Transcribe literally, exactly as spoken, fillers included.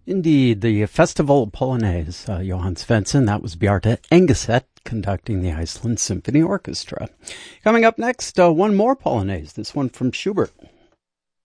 Indeed, the Festival Polonaise, uh, Johann Svensson, that was Bjarte Engeset conducting the Iceland Symphony Orchestra. Coming up next, uh, one more Polonaise, this one from Schubert.